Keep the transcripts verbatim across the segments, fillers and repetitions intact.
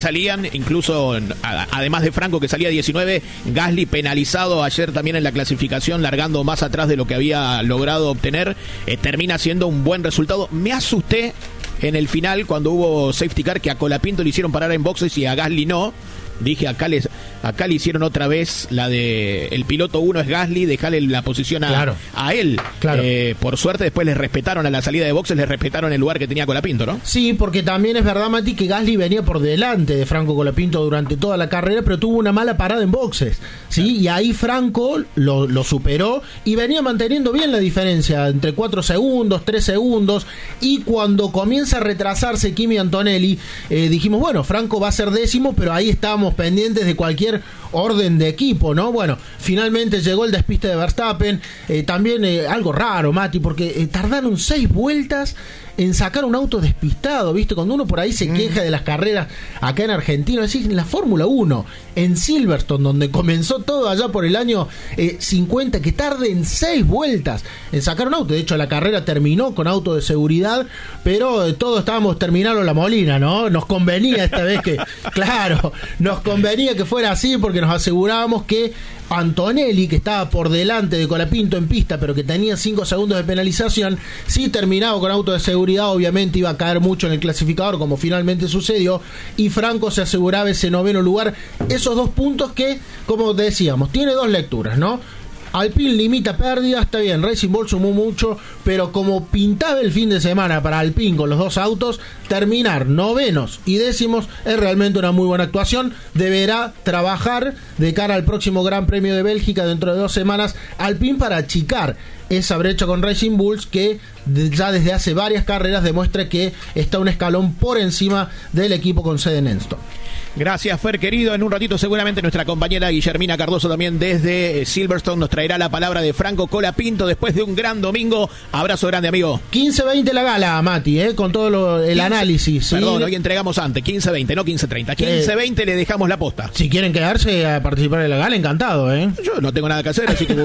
salían, incluso a, además de Franco que salía diecinueve, Gasly penalizado ayer también en la clasificación, largando más atrás de lo que había logrado obtener, eh, termina siendo un buen resultado. Me asusté en el final cuando hubo safety car, que a Colapinto le hicieron parar en boxes y a Gasly no. Dije, acá les, acá le hicieron otra vez la de el piloto uno es Gasly, dejarle la posición a, claro. a él. Claro. Eh, por suerte después les respetaron a la salida de boxes, les respetaron el lugar que tenía Colapinto, ¿no? Sí, porque también es verdad, Mati, que Gasly venía por delante de Franco Colapinto durante toda la carrera, pero tuvo una mala parada en boxes, ¿sí? Claro. Y ahí Franco lo, lo superó y venía manteniendo bien la diferencia, entre cuatro segundos, tres segundos, y cuando comienza a retrasarse Kimi Antonelli, eh, dijimos, bueno, Franco va a ser décimo, pero ahí estábamos pendientes de cualquier orden de equipo, ¿no? Bueno, finalmente llegó el despiste de Verstappen, eh, también eh, algo raro, Mati, porque eh, tardaron seis vueltas en sacar un auto despistado, ¿viste? Cuando uno por ahí se queja de las carreras acá en Argentina, es decir, en la Fórmula uno, en Silverstone, donde comenzó todo allá por el año eh, cincuenta, que tarden seis vueltas en sacar un auto. De hecho, la carrera terminó con auto de seguridad, pero eh, todos estábamos terminando la Molina, ¿no? Nos convenía esta vez que, claro, nos convenía que fuera así, porque nos asegurábamos que Antonelli, que estaba por delante de Colapinto en pista, pero que tenía cinco segundos de penalización, si terminaba con auto de seguridad, obviamente iba a caer mucho en el clasificador, como finalmente sucedió, y Franco se aseguraba ese noveno lugar. Esos dos puntos que, como decíamos, tiene dos lecturas, ¿no? Alpine limita pérdidas, está bien, Racing Bull sumó mucho, pero como pintaba el fin de semana para Alpine con los dos autos, terminar novenos y décimos es realmente una muy buena actuación. Deberá trabajar de cara al próximo Gran Premio de Bélgica dentro de dos semanas Alpine para achicar esa brecha con Racing Bulls, que ya desde hace varias carreras demuestra que está un escalón por encima del equipo con sede en Enstone. Gracias, Fer, querido. En un ratito seguramente nuestra compañera Guillermina Cardoso también desde Silverstone nos traerá la palabra de Franco Colapinto después de un gran domingo. Abrazo grande, amigo. quince veinte la gala, Mati, ¿eh? Con todo lo, el quince, análisis. ¿sí? Perdón, hoy entregamos antes, quince veinte, no quince treinta. quince veinte eh, le dejamos la posta. Si quieren quedarse a participar en la gala, encantado, ¿eh? Yo no tengo nada que hacer, así que...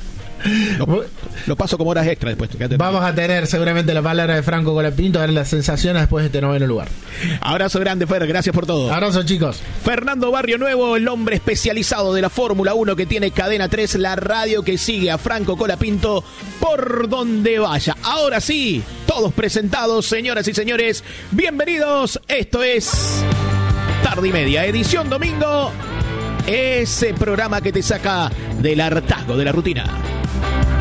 Lo, lo paso como horas extra después. Vamos a tener seguramente la palabra de Franco Colapinto, a ver las sensaciones después de este noveno lugar. Abrazo grande, Fer, gracias por todo. Abrazo, chicos. Fernando Barrio Nuevo, el hombre especializado de la Fórmula uno que tiene Cadena tres, la radio que sigue a Franco Colapinto por donde vaya. Ahora sí, todos presentados, señoras y señores, bienvenidos. Esto es Tarde y Media, edición domingo. Ese programa que te saca del hartazgo de la rutina.